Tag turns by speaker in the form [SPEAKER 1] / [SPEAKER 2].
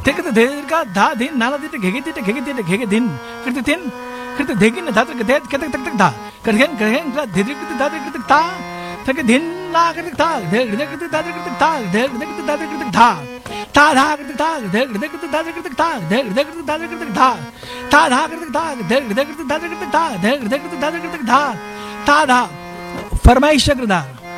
[SPEAKER 1] थे कृत धेगा धा धिन नाला दिटे घेगे दिन कृत थिन कृत धेगिन धा तक धे कतक तक तक धा करगेन धिद्रि कृत धा कृत ता तक धिन ला कृत ता धे कृत धा कृत ता धे कृत धा कृत धा ता धा कृत ता धे कृत धा कृत ता धे कृत धा कृत धा ता धा कृत ता धे कृत धा कृत ता धे कृत धा कृत धा ता धा फरमाइश दा